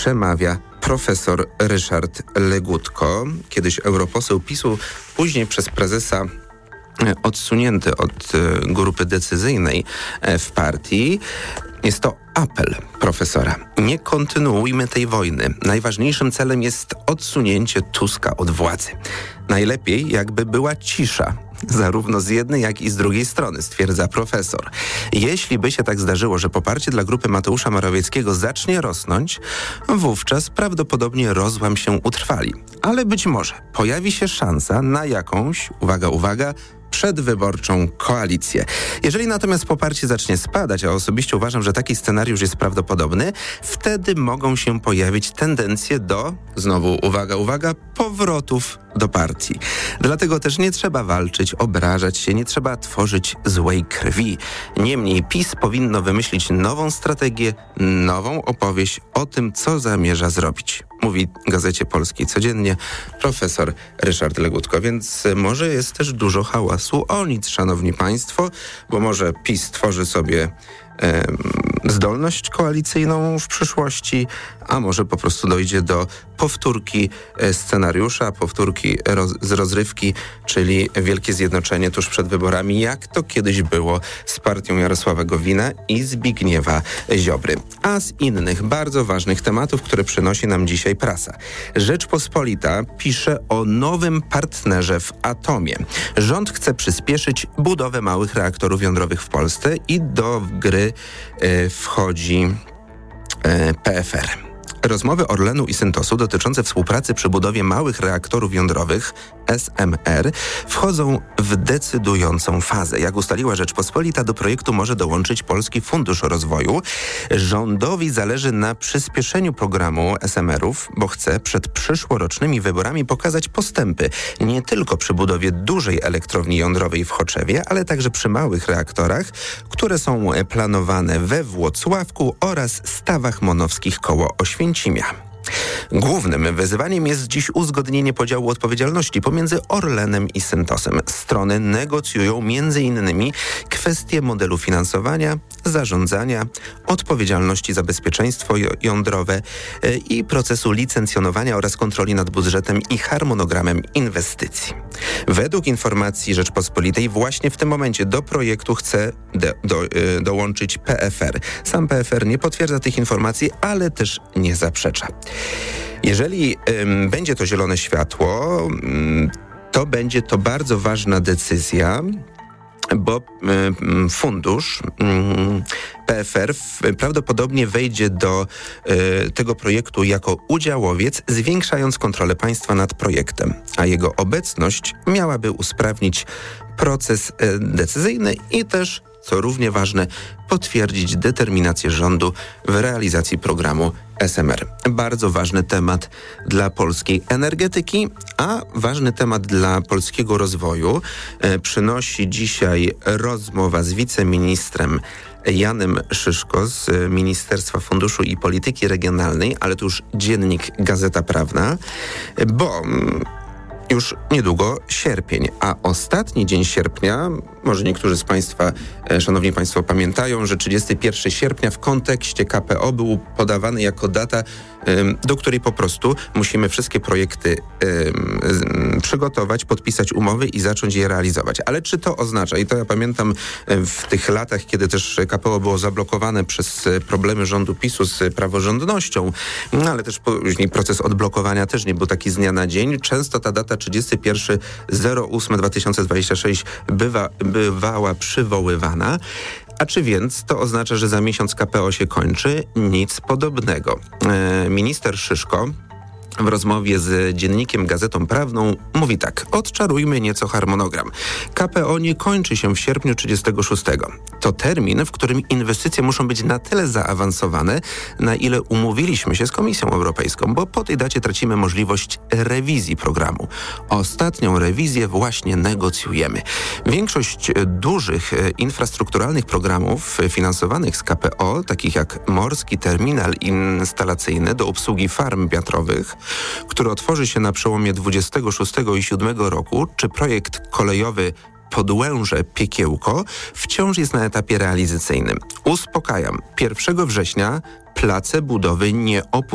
przemawia profesor Ryszard Legutko, kiedyś europoseł PiS-u, później przez prezesa odsunięty od grupy decyzyjnej w partii. Jest to apel profesora. Nie kontynuujmy tej wojny. Najważniejszym celem jest odsunięcie Tuska od władzy. Najlepiej jakby była cisza, zarówno z jednej, jak i z drugiej strony, stwierdza profesor. Jeśli by się tak zdarzyło, że poparcie dla grupy Mateusza Morawieckiego zacznie rosnąć, wówczas prawdopodobnie rozłam się utrwali. Ale być może pojawi się szansa na jakąś, uwaga, przedwyborczą koalicję. Jeżeli natomiast poparcie zacznie spadać, a osobiście uważam, że taki scenariusz jest prawdopodobny, wtedy mogą się pojawić tendencje do, znowu uwaga, powrotów do partii. Dlatego też nie trzeba walczyć, obrażać się, nie trzeba tworzyć złej krwi. Niemniej PiS powinno wymyślić nową strategię, nową opowieść o tym, co zamierza zrobić. Mówi Gazecie Polskiej codziennie profesor Ryszard Legutko, więc może jest też dużo hałasu o nic, szanowni państwo, bo może PiS tworzy sobie zdolność koalicyjną w przyszłości, a może po prostu dojdzie do powtórki scenariusza, powtórki z rozrywki, czyli wielkie zjednoczenie tuż przed wyborami, jak to kiedyś było z partią Jarosława Gowina i Zbigniewa Ziobry. A z innych bardzo ważnych tematów, które przynosi nam dzisiaj prasa. Rzeczpospolita pisze o nowym partnerze w atomie. Rząd chce przyspieszyć budowę małych reaktorów jądrowych w Polsce i do gry wchodzi PFR. Rozmowy Orlenu i Syntosu dotyczące współpracy przy budowie małych reaktorów jądrowych SMR wchodzą w decydującą fazę. Jak ustaliła Rzeczpospolita, do projektu może dołączyć Polski Fundusz Rozwoju. Rządowi zależy na przyspieszeniu programu SMR-ów, bo chce przed przyszłorocznymi wyborami pokazać postępy nie tylko przy budowie dużej elektrowni jądrowej w Choczewie, ale także przy małych reaktorach, które są planowane we Włocławku oraz Stawach Monowskich koło Oświęcimia. Głównym wyzwaniem jest dziś uzgodnienie podziału odpowiedzialności pomiędzy Orlenem i Syntosem. Strony negocjują m.in. kwestie modelu finansowania, zarządzania, odpowiedzialności za bezpieczeństwo jądrowe i procesu licencjonowania oraz kontroli nad budżetem i harmonogramem inwestycji. Według informacji Rzeczpospolitej właśnie w tym momencie do projektu chce dołączyć PFR. Sam PFR nie potwierdza tych informacji, ale też nie zaprzecza. Jeżeli będzie to zielone światło, to będzie to bardzo ważna decyzja, bo fundusz PFR prawdopodobnie wejdzie do tego projektu jako udziałowiec, zwiększając kontrolę państwa nad projektem, a jego obecność miałaby usprawnić proces decyzyjny i też, co równie ważne, potwierdzić determinację rządu w realizacji programu SMR. Bardzo ważny temat dla polskiej energetyki, a ważny temat dla polskiego rozwoju przynosi dzisiaj rozmowa z wiceministrem Janem Szyszko z Ministerstwa Funduszu i Polityki Regionalnej, ale to już dziennik Gazeta Prawna, bo już niedługo sierpień, a ostatni dzień sierpnia, może niektórzy z Państwa, szanowni Państwo, pamiętają, że 31 sierpnia w kontekście KPO był podawany jako data, do której po prostu musimy wszystkie projekty przygotować, podpisać umowy i zacząć je realizować. Ale czy to oznacza, i to ja pamiętam w tych latach, kiedy też KPO było zablokowane przez problemy rządu PiS-u z praworządnością, no ale też później proces odblokowania też nie był taki z dnia na dzień. Często ta data 31.08.2026 bywała przywoływana. A czy więc to oznacza, że za miesiąc KPO się kończy? Nic podobnego. Minister Szyszko w rozmowie z dziennikiem Gazetą Prawną mówi tak: odczarujmy nieco harmonogram. KPO nie kończy się w sierpniu 36. To termin, w którym inwestycje muszą być na tyle zaawansowane, na ile umówiliśmy się z Komisją Europejską, bo po tej dacie tracimy możliwość rewizji programu. Ostatnią rewizję właśnie negocjujemy. Większość dużych infrastrukturalnych programów finansowanych z KPO, takich jak Morski Terminal Instalacyjny do obsługi farm wiatrowych, który otworzy się na przełomie 26 i 7 roku, czy projekt kolejowy Podłęże-Piekiełko, wciąż jest na etapie realizacyjnym. Uspokajam, 1 września place budowy nie opuszczają.